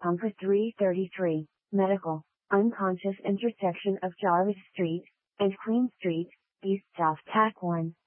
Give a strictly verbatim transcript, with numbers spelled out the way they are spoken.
Bunker three thirty-three, Medical, unconscious intersection of Jarvis Street and Queen Street, East South Tack one.